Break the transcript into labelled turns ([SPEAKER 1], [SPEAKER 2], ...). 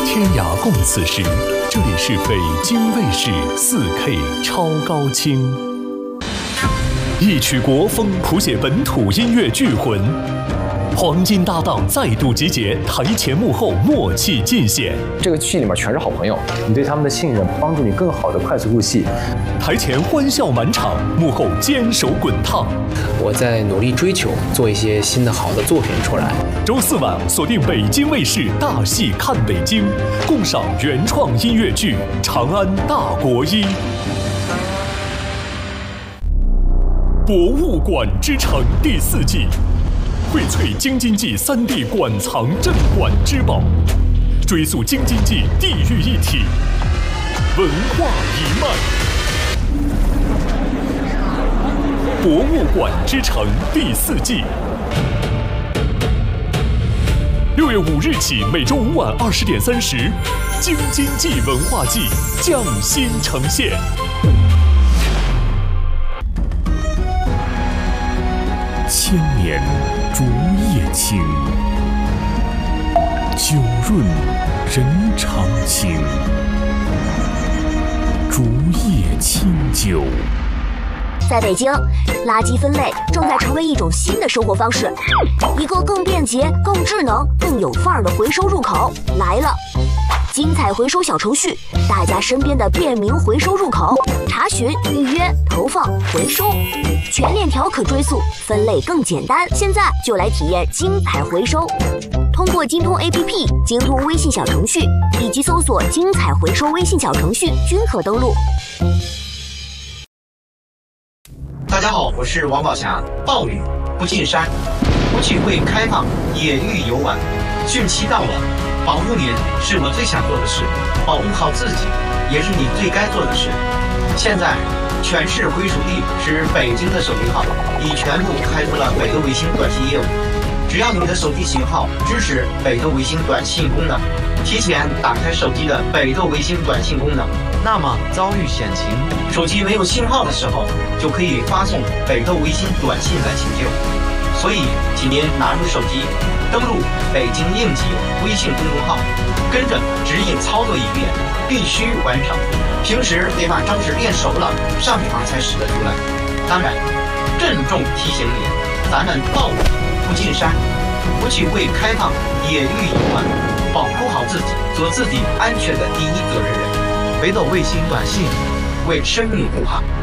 [SPEAKER 1] 天涯共此时，这里是北京卫视4K 超高清。一曲国风谱写本土音乐巨魂，黄金搭档再度集结，台前幕后默契尽显。
[SPEAKER 2] 这个剧里面全是好朋友，你对他们的信任帮助你更好的快速入戏。
[SPEAKER 1] 台前欢笑满场，幕后坚守滚烫。
[SPEAKER 3] 我在努力追求做一些新的好的作品出来。
[SPEAKER 1] 周4晚锁定北京卫视大戏看北京，共赏原创音乐剧《长安大国医》。博物馆之城第4季，荟萃京津冀3D 馆藏镇馆之宝，追溯京津冀地域一体文化一脉。博物馆之城第4季，6月5日起，每周5晚20点30，京津冀文化季匠心呈现。千年竹叶青，酒润人长情。竹叶青酒。
[SPEAKER 4] 在北京，垃圾分类正在成为一种新的生活方式，一个更便捷、更智能、更有范儿的回收入口来了。精彩回收小程序，大家身边的便民回收入口，查询、预约、投放、回收，全链条可追溯，分类更简单。现在就来体验精彩回收，通过京通 APP、京通微信小程序以及搜索“精彩回收”微信小程序均可登录。
[SPEAKER 5] 大家好，我是王宝强。暴雨不进山，不聚会开放，野域游玩。汛期到了，保护您是我最想做的事，保护好自己也是你最该做的事。现在，全市归属地是北京的手机号已全部开通了北斗卫星短信业务。只要你的手机型号支持北斗卫星短信功能，提前打开手机的北斗卫星短信功能，那么遭遇险情，手机没有信号的时候，就可以发送北斗卫星短信来求救。所以，请您拿出手机，登录北京应急微信公众号，跟着指引操作一遍，必须完成。平时得把招式练熟了，上场才使得出来。当然，郑重提醒您，咱们暴雨不进山，不聚会开放，野域游玩，保护好自己，做自己安全的第一责任人。北斗卫星短信，为生命不怕。